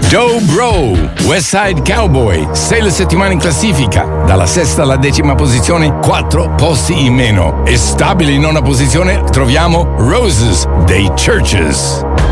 Joe Bro, West Side Cowboy, 6 le settimane in classifica, dalla sesta alla 10ª posizione, 4 posti in meno. E stabile in 9ª posizione troviamo Roses dei Churches.